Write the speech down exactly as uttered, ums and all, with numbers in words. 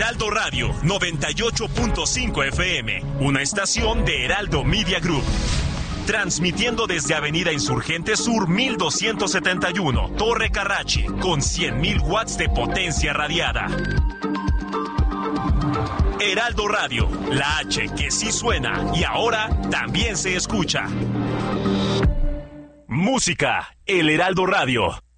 Heraldo Radio noventa y ocho punto cinco F M, una estación de Heraldo Media Group. Transmitiendo desde Avenida Insurgente Sur mil doscientos setenta y uno, Torre Carrachi, con cien mil watts de potencia radiada. Heraldo Radio, la H que sí suena y ahora también se escucha. Música, El Heraldo Radio.